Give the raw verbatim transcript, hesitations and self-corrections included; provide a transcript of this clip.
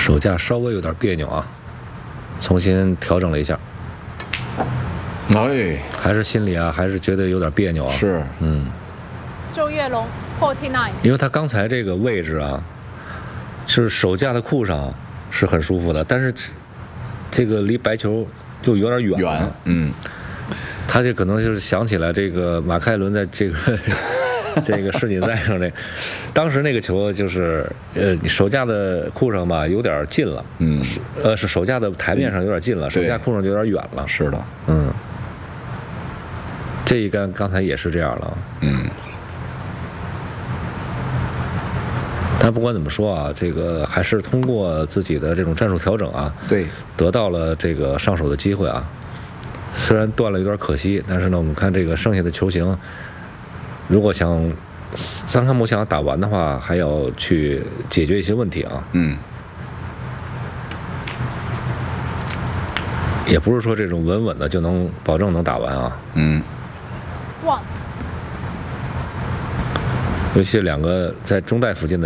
手架稍微有点别扭啊，重新调整了一下。 哎， 还是心里啊，还是觉得有点别扭啊。 是， 嗯。 周跃龙 forty nine， 因为他刚才这个位置啊，是手架的库上是很舒服的，但是这个离白球就有点远。 远，嗯。 他这可能就是想起来这个马凯伦在这个这个世锦赛上这，当时那个球就是呃手架的库上吧有点近了， 嗯， 是呃是手架的台面上有点近了，手架库上就有点远了。 是的， 嗯，这一杆刚才也是这样了， 嗯。 但不管怎么说啊，这个还是通过自己的这种战术调整啊， 对， 得到了这个上手的机会啊。虽然断了有点可惜，但是呢，我们看这个剩下的球型，如果想三开幕想打完的话，还要去解决一些问题啊。 嗯。 也不是说这种稳稳的就能保证能打完啊。 嗯。 One。 尤其两个在中带附近的。